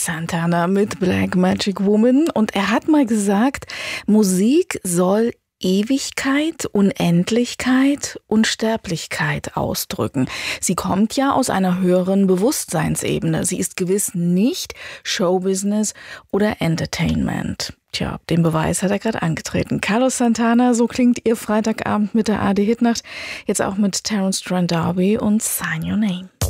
Santana mit Black Magic Woman. Und er hat mal gesagt, Musik soll Ewigkeit, Unendlichkeit, Unsterblichkeit ausdrücken. Sie kommt ja aus einer höheren Bewusstseinsebene. Sie ist gewiss nicht Showbusiness oder Entertainment. Tja, den Beweis hat er gerade angetreten. Carlos Santana, so klingt ihr Freitagabend mit der ARD Hitnacht. Jetzt auch mit Terence Trent D'Arby und Sign Your Name.